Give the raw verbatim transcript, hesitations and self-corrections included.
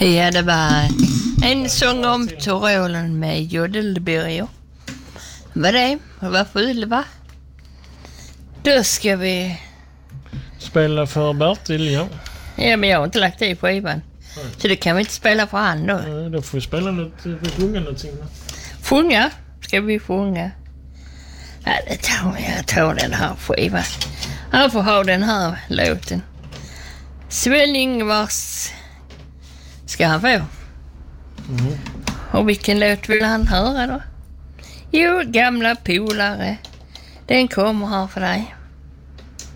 Ja, det var en sång om Tyrolen med jodelbyrjor. Vad det? Vad full, va? Då ska vi... Spela för Bertil, ja. Ja, men jag har inte lagt det i skivan. Nej. Så det kan vi inte spela för han då. Nej, då får vi spela något, sjunga någonting. Sjunga? Ska vi sjunga? Ja, det tar jag. tar den här skivan. Han får ha den här låten. Sven-Ingvars ska han få. Mm. Och vilken låt vill han höra då? Jo, gamla polare. Den kommer här för dig.